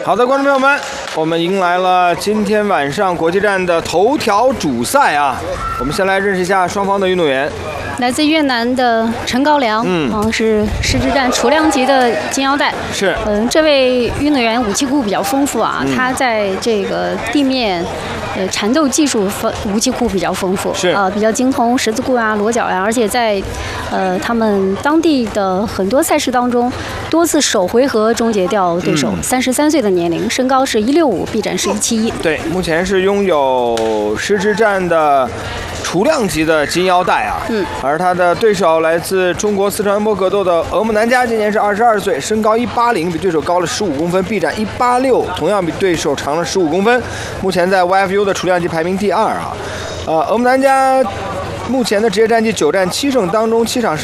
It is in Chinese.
好的，观众朋友们，我们迎来了今天晚上国际站的头条主赛啊！我们先来认识一下双方的运动员。 来自越南的陈高粱，是世之战雏量级的金腰带。 是， 这位运动员武器库比较丰富啊，他在这个地面。缠斗技术武器库比较丰富， 是比较精通十字固啊、裸脚呀，而且在他们当地的很多赛事当中，多次首回合终结掉对手。33岁的年龄，身高是165，臂展是171。 对，目前是拥有世之战的雏量级的金腰带啊。而他的对手来自中国四川波格斗的额木南佳，今年是22岁，身高180，比对手高了15公分，臂展186，同样比对手长了15公分。目前在 YFU 的雏量级排名第2啊。额木南佳目前的职业战绩9战7胜当中7场胜。